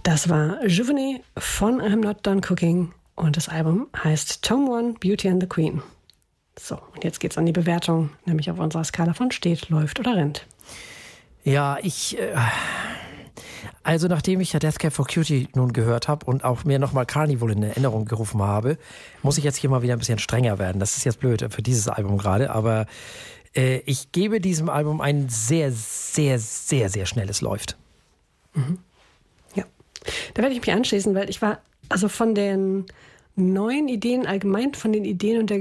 Das war Juvenile von I'm Not Done Cooking und das Album heißt Tome One, Beauty and the Queen. So, und jetzt geht's an die Bewertung, nämlich auf unserer Skala von steht, läuft oder rennt. Ja, also nachdem ich ja Death Cab for Cutie nun gehört habe und auch mir nochmal Carnival in Erinnerung gerufen habe, muss ich jetzt hier mal wieder ein bisschen strenger werden. Das ist jetzt blöd für dieses Album gerade, aber ich gebe diesem Album ein sehr, sehr, sehr, sehr schnelles Läuft. Mhm. Ja, da werde ich mich anschließen, weil ich war also von den neuen Ideen, allgemein von den Ideen und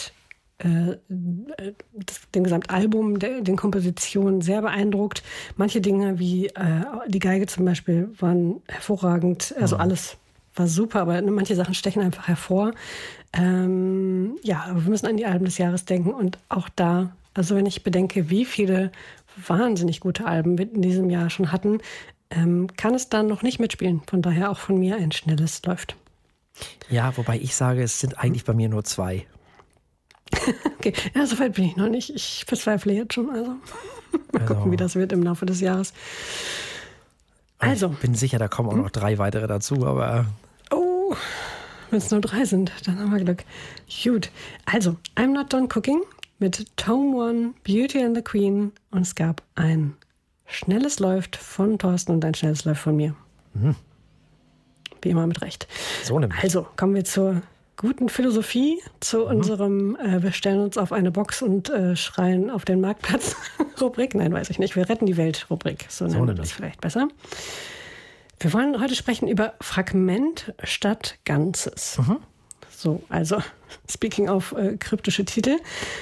dem Gesamtalbum, den Kompositionen sehr beeindruckt. Manche Dinge wie die Geige zum Beispiel waren hervorragend. Also alles war super, aber manche Sachen stechen einfach hervor. Ja, wir müssen an die Alben des Jahres denken und auch da, also wenn ich bedenke, wie viele wahnsinnig gute Alben wir in diesem Jahr schon hatten, kann es dann noch nicht mitspielen. Von daher auch von mir ein schnelles Läuft. Ja, wobei ich sage, es sind eigentlich bei mir nur 2. Okay, ja, so weit bin ich noch nicht. Ich verzweifle jetzt schon. Also mal gucken, wie das wird im Laufe des Jahres. Also. Ich bin sicher, da kommen auch noch 3 weitere dazu, aber... Oh, wenn es nur 3 sind, dann haben wir Glück. Gut, also I'm Not Done Cooking mit Tome One, Beauty and the Queen und es gab ein schnelles Läuft von Thorsten und ein schnelles Läuft von mir. Mhm. Wie immer mit Recht. So nämlich. Also kommen wir zur guten Philosophie, zu unserem wir stellen uns auf eine Box und schreien auf den Marktplatz Rubrik. Nein, weiß ich nicht. Wir retten die Welt Rubrik. So nennen wir das vielleicht besser. Wir wollen heute sprechen über Fragment statt Ganzes. Mhm. So, also speaking of kryptische Titel.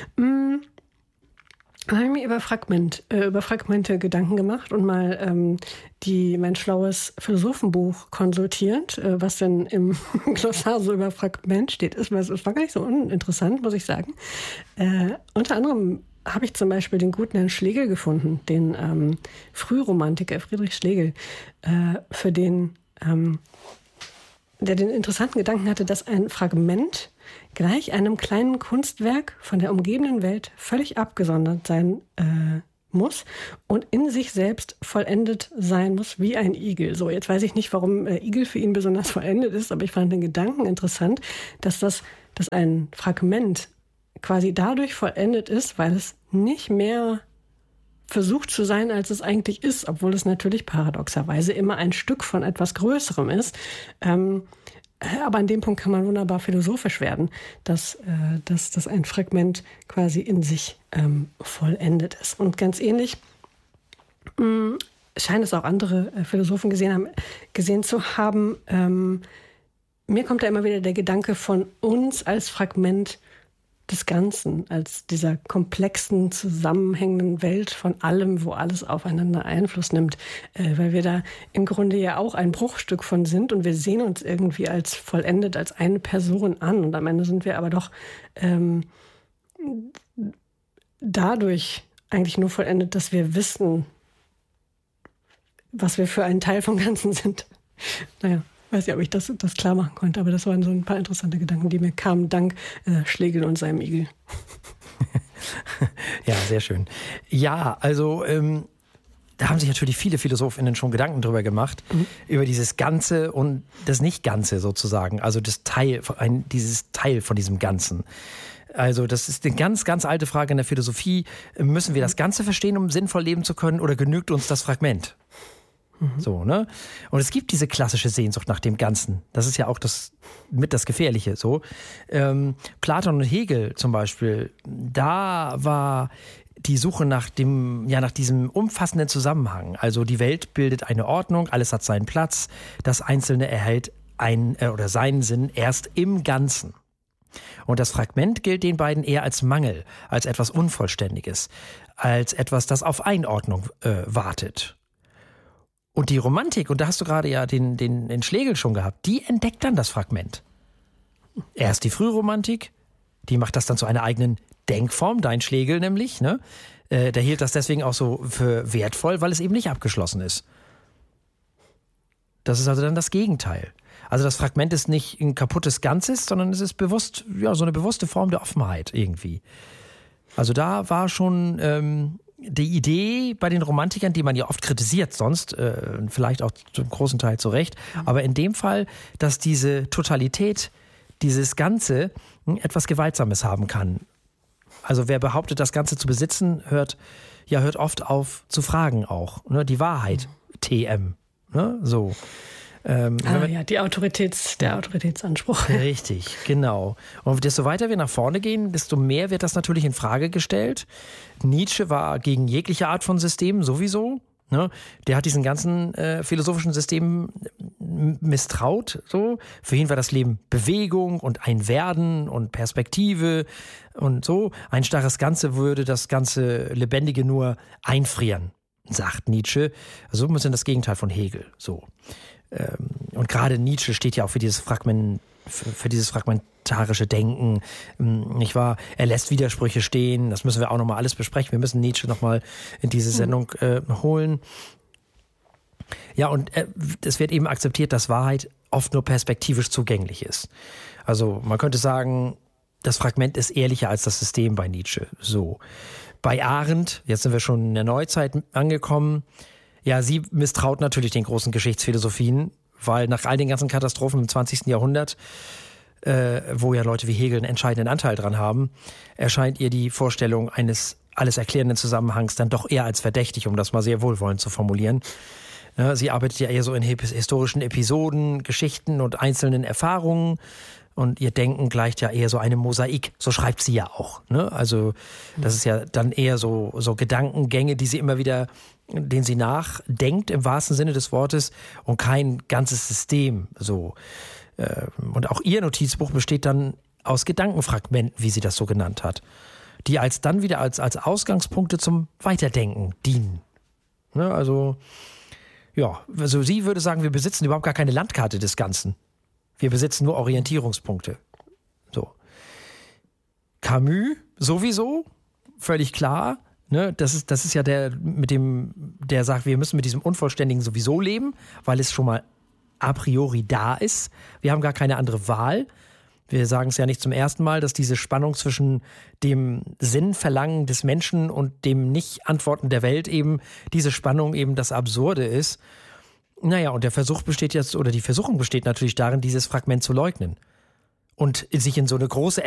Da habe ich mir über Fragmente Gedanken gemacht und mal mein schlaues Philosophenbuch konsultiert, was denn im Glossar so über Fragment steht. Es war gar nicht so uninteressant, muss ich sagen. Unter anderem habe ich zum Beispiel den guten Herrn Schlegel gefunden, den Frühromantiker Friedrich Schlegel, für den der den interessanten Gedanken hatte, dass ein Fragment gleich einem kleinen Kunstwerk von der umgebenden Welt völlig abgesondert sein muss und in sich selbst vollendet sein muss wie ein Igel. So, jetzt weiß ich nicht, warum Igel für ihn besonders vollendet ist, aber ich fand den Gedanken interessant, dass ein Fragment quasi dadurch vollendet ist, weil es nicht mehr versucht zu sein, als es eigentlich ist, obwohl es natürlich paradoxerweise immer ein Stück von etwas Größerem ist. Aber an dem Punkt kann man wunderbar philosophisch werden, dass ein Fragment quasi in sich vollendet ist. Und ganz ähnlich scheint es auch andere Philosophen gesehen zu haben. Mir kommt da immer wieder der Gedanke von uns als Fragment des Ganzen, als dieser komplexen, zusammenhängenden Welt von allem, wo alles aufeinander Einfluss nimmt, weil wir da im Grunde ja auch ein Bruchstück von sind und wir sehen uns irgendwie als vollendet, als eine Person an und am Ende sind wir aber doch dadurch eigentlich nur vollendet, dass wir wissen, was wir für einen Teil vom Ganzen sind. Naja. Weiß nicht, ob ich das klar machen konnte, aber das waren so ein paar interessante Gedanken, die mir kamen, dank Schlegel und seinem Igel. Ja, sehr schön. Ja, also da haben sich natürlich viele PhilosophInnen schon Gedanken drüber gemacht, über dieses Ganze und das Nicht-Ganze sozusagen, also dieses Teil von diesem Ganzen. Also das ist eine ganz, ganz alte Frage in der Philosophie. Müssen wir das Ganze verstehen, um sinnvoll leben zu können, oder genügt uns das Fragment? So, ne? Und es gibt diese klassische Sehnsucht nach dem Ganzen. Das ist ja auch das Gefährliche, so. Platon und Hegel zum Beispiel, da war die Suche nach diesem umfassenden Zusammenhang. Also die Welt bildet eine Ordnung, alles hat seinen Platz, das Einzelne erhält seinen Sinn erst im Ganzen. Und das Fragment gilt den beiden eher als Mangel, als etwas Unvollständiges, als etwas, das auf Einordnung wartet. Und die Romantik, und da hast du gerade ja den Schlegel schon gehabt, die entdeckt dann das Fragment. Erst die Frühromantik, die macht das dann zu einer eigenen Denkform, dein Schlegel nämlich, ne? Der hielt das deswegen auch so für wertvoll, weil es eben nicht abgeschlossen ist. Das ist also dann das Gegenteil. Also das Fragment ist nicht ein kaputtes Ganzes, sondern es ist so eine bewusste Form der Offenheit irgendwie. Also da war schon die Idee bei den Romantikern, die man ja oft kritisiert sonst, vielleicht auch zum großen Teil zu Recht, aber in dem Fall, dass diese Totalität, dieses Ganze etwas Gewaltsames haben kann. Also wer behauptet, das Ganze zu besitzen, hört oft auf zu fragen auch. Ne? Die Wahrheit, TM. Ne? So. Der Autoritätsanspruch. Richtig, genau. Und desto weiter wir nach vorne gehen, desto mehr wird das natürlich in Frage gestellt. Nietzsche war gegen jegliche Art von System sowieso. Ne? Der hat diesen ganzen philosophischen Systemen misstraut. So. Für ihn war das Leben Bewegung und ein Werden und Perspektive und so. Ein starres Ganze würde das ganze Lebendige nur einfrieren, sagt Nietzsche. Also ein bisschen das Gegenteil von Hegel. So. Und gerade Nietzsche steht ja auch für dieses fragmentarische Denken, nicht wahr? Er lässt Widersprüche stehen, das müssen wir auch nochmal alles besprechen. Wir müssen Nietzsche nochmal in diese Sendung holen. Ja, und es wird eben akzeptiert, dass Wahrheit oft nur perspektivisch zugänglich ist. Also man könnte sagen, das Fragment ist ehrlicher als das System bei Nietzsche. So. Bei Arendt, jetzt sind wir schon in der Neuzeit angekommen, ja, sie misstraut natürlich den großen Geschichtsphilosophien, weil nach all den ganzen Katastrophen im 20. Jahrhundert, wo ja Leute wie Hegel einen entscheidenden Anteil dran haben, erscheint ihr die Vorstellung eines alles erklärenden Zusammenhangs dann doch eher als verdächtig, um das mal sehr wohlwollend zu formulieren. Ja, sie arbeitet ja eher so in historischen Episoden, Geschichten und einzelnen Erfahrungen. Und ihr Denken gleicht ja eher so einem Mosaik. So schreibt sie ja auch. Ne? Also das ist ja dann eher so Gedankengänge, die sie immer wieder, denen sie nachdenkt im wahrsten Sinne des Wortes und kein ganzes System. So. Und auch ihr Notizbuch besteht dann aus Gedankenfragmenten, wie sie das so genannt hat, die dann wieder als Ausgangspunkte zum Weiterdenken dienen. Ne? Also sie würde sagen, wir besitzen überhaupt gar keine Landkarte des Ganzen. Wir besitzen nur Orientierungspunkte. So. Camus sowieso, völlig klar. Ne? Das ist ja der sagt, wir müssen mit diesem Unvollständigen sowieso leben, weil es schon mal a priori da ist. Wir haben gar keine andere Wahl. Wir sagen es ja nicht zum ersten Mal, dass diese Spannung zwischen dem Sinnverlangen des Menschen und dem Nicht-Antworten der Welt eben, diese Spannung eben das Absurde ist. Naja, und die Versuchung besteht natürlich darin, dieses Fragment zu leugnen und sich in so eine große